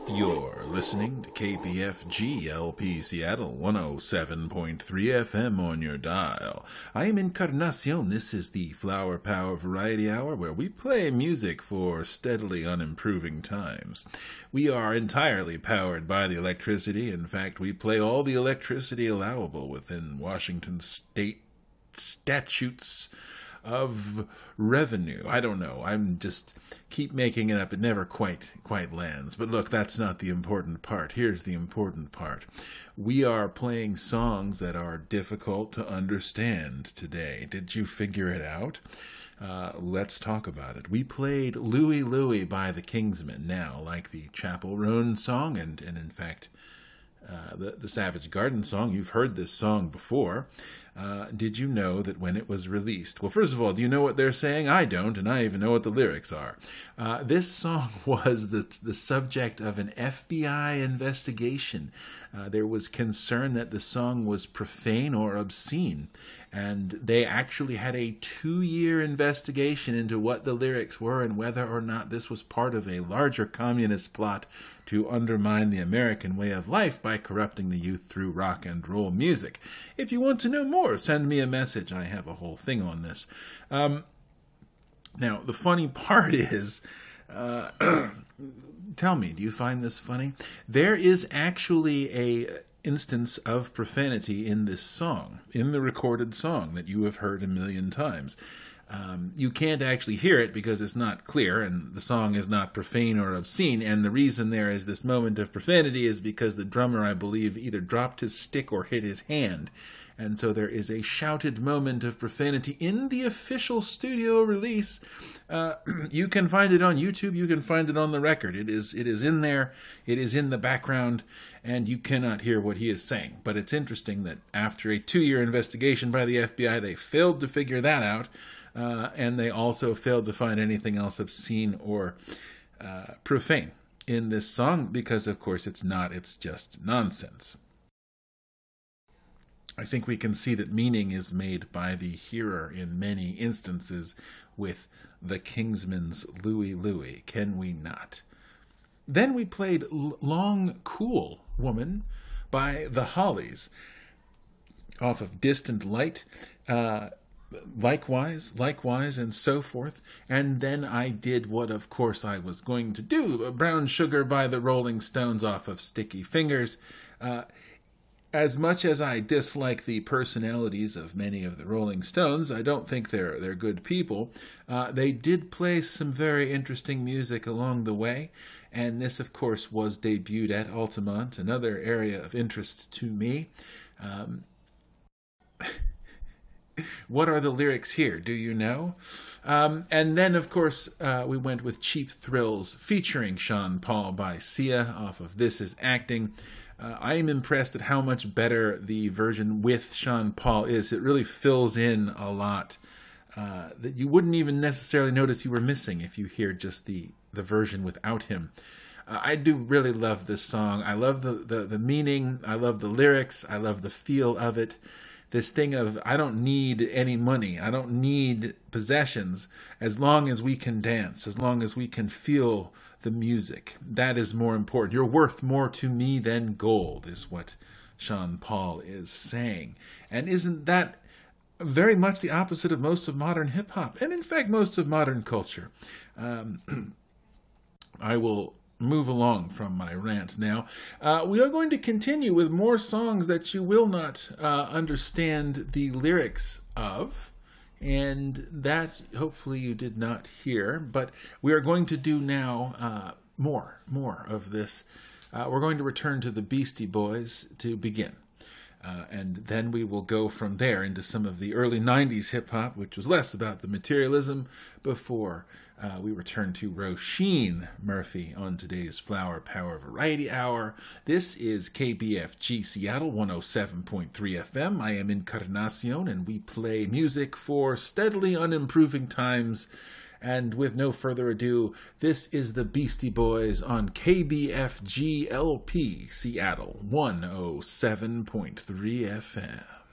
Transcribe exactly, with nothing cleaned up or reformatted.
You're listening to K P F G L P Seattle one oh seven point three F M on your dial. I am Encarnacion. This is the Flower Power Variety Hour where we play music for steadily unimproving times. We are entirely powered by the electricity. In fact, we play all the electricity allowable within Washington state statutes of revenue. I don't know. I'm just keep making it up. It never quite quite lands. But look, that's not the important part. Here's the important part. We are playing songs that are difficult to understand today. Did you figure it out? Uh, let's talk about it. We played Louie Louie by the Kingsmen. Now, like the Chapel Roan song, and, and in fact, uh, the, the Savage Garden song, you've heard this song before. Uh, did you know that when it was released? Well, first of all, do you know what they're saying? I don't, and I even know what the lyrics are. Uh, this song was the the subject of an F B I investigation. Uh, there was concern that the song was profane or obscene, and they actually had a two-year investigation into what the lyrics were and whether or not this was part of a larger communist plot to undermine the American way of life by corrupting the youth through rock and roll music. If you want to know more, send me a message. I have a whole thing on this. Um, now, the funny part is, uh, tell me, do you find this funny? There is actually a instance of profanity in this song, in the recorded song that you have heard a million times. Um, you can't actually hear it because it's not clear, and the song is not profane or obscene, and the reason there is this moment of profanity is because the drummer, I believe, either dropped his stick or hit his hand, and so there is a shouted moment of profanity in the official studio release. Uh, you can find it on YouTube, you can find it on the record. It is it is in there, it is in the background, and you cannot hear what he is saying. But it's interesting that after a two-year investigation by the F B I, they failed to figure that out. Uh, and they also failed to find anything else obscene or uh, profane in this song because, of course, it's not. It's just nonsense. I think we can see that meaning is made by the hearer in many instances with the Kingsmen's Louie Louie, can we not? Then we played Long Cool Woman by the Hollies off of Distant Light. Uh, Likewise, likewise, and so forth. And then I did what, of course, I was going to do. Brown Sugar by the Rolling Stones off of Sticky Fingers. Uh, as much as I dislike the personalities of many of the Rolling Stones, I don't think they're they're good people. Uh, they did play some very interesting music along the way. And this, of course, was debuted at Altamont, another area of interest to me. Um... What are the lyrics here? Do you know? Um, and then, of course, uh, we went with Cheap Thrills featuring Sean Paul by Sia off of This Is Acting. Uh, I am impressed at how much better the version with Sean Paul is. It really fills in a lot uh, that you wouldn't even necessarily notice you were missing if you hear just the, the version without him. Uh, I do really love this song. I love the, the, the meaning. I love the lyrics. I love the feel of it. This thing of, I don't need any money, I don't need possessions, as long as we can dance, as long as we can feel the music. That is more important. You're worth more to me than gold, is what Sean Paul is saying. And isn't that very much the opposite of most of modern hip-hop, and in fact most of modern culture? Um, I will move along from my rant now. Uh, we are going to continue with more songs that you will not uh, understand the lyrics of, and that hopefully you did not hear, but we are going to do now uh, more, more of this. Uh, we're going to return to the Beastie Boys to begin. Uh, and then we will go from there into some of the early nineties hip-hop, which was less about the materialism, before uh, we return to Roisin Murphy on today's Flower Power Variety Hour. This is K B F G Seattle one oh seven point three F M. I am Encarnacion, and we play music for steadily unimproving times. And with no further ado, this is the Beastie Boys on K B F G L P Seattle one oh seven point three F M.